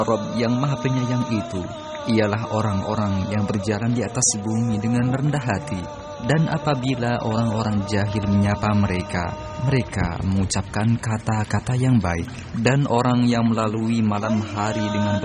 Rob yang Maha Penyayang itu ialah orang-orang yang berjalan di atas bumi dengan rendah hati. Dan apabila orang-orang jahil menyapa mereka, mereka mengucapkan kata-kata yang baik. Dan orang yang melalui malam hari dengan